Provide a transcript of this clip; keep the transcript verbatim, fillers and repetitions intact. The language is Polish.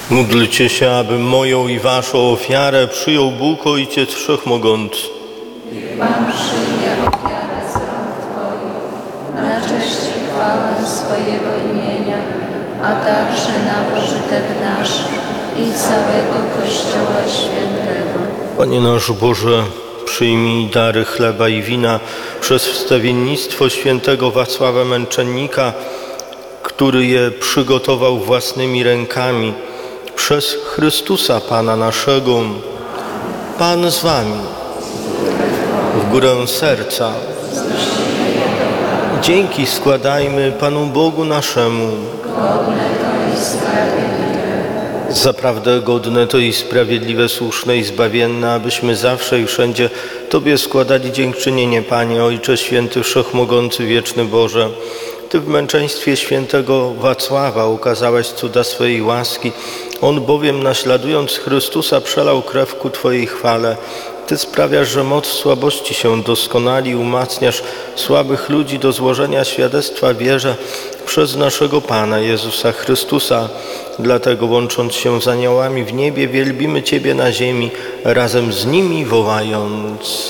Módlcie się, aby moją i waszą ofiarę przyjął Bóg Ojciec Wszechmogący. Niech Pan przyjmie ofiarę z rąk Twoich, na cześć i chwałę swojego imienia, a także na pożytek nasz i całego Kościoła Świętego. Panie nasz Boże, przyjmij dary chleba i wina przez wstawiennictwo świętego Wacława Męczennika, który je przygotował własnymi rękami, przez Chrystusa Pana naszego. Pan z wami. W górę serca. Dzięki składajmy Panu Bogu naszemu. Zaprawdę godne to i sprawiedliwe, słuszne i zbawienne, abyśmy zawsze i wszędzie Tobie składali dziękczynienie, Panie, Ojcze Święty, Wszechmogący, Wieczny Boże. Ty w męczeństwie świętego Wacława ukazałeś cuda swojej łaski. On bowiem, naśladując Chrystusa, przelał krew ku Twojej chwale. Ty sprawiasz, że moc słabości się doskonali, umacniasz słabych ludzi do złożenia świadectwa wierze przez naszego Pana Jezusa Chrystusa. Dlatego, łącząc się z aniołami w niebie, wielbimy Ciebie na ziemi, razem z nimi wołając: